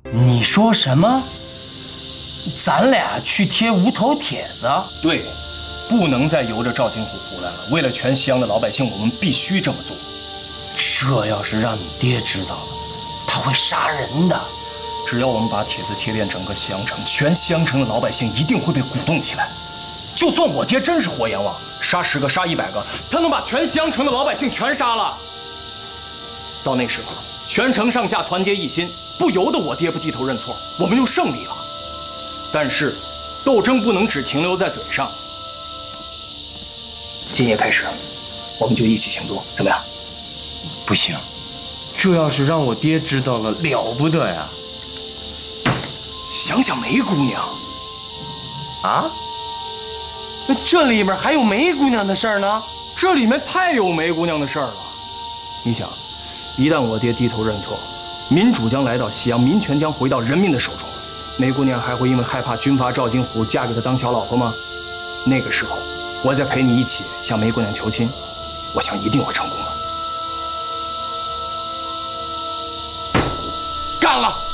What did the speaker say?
你说什么？咱俩去贴无头帖子？ 对，不能再由着赵金虎胡来了。为了全西洋的老百姓，我们必须这么做。 这要是让你爹知道了，他会杀人的。 只要我们把帖子贴遍整个西洋城，全西洋城的老百姓一定会被鼓动起来。就算我爹真是活阎王，杀10个杀100个，他能把全西洋城的老百姓全杀了。到那时候，全城上下团结一心，不由得我爹不低头认错，我们就胜利了。但是，斗争不能只停留在嘴上。今夜开始，我们就一起行动，怎么样？ 不行，这要是让我爹知道了，了不得呀！ 想想梅姑娘， 啊？那这里面还有梅姑娘的事儿呢？ 这里面太有梅姑娘的事儿了。你想，一旦我爹低头认错，民主将来到西洋，民权将回到人民的手中。梅姑娘还会因为害怕军阀赵金虎嫁给他当小老婆吗？那个时候，我再陪你一起向梅姑娘求亲，我想一定会成功的。干了！